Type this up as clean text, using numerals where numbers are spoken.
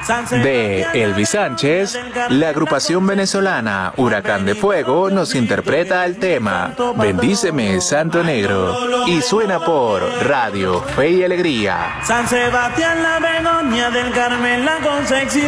De Elvis Sánchez, la agrupación venezolana Huracán de Fuego nos interpreta el tema Bendíceme, Santo Negro, y suena por Radio Fe y Alegría. San Sebastián, la Begoña, del Carmen, la Concepción.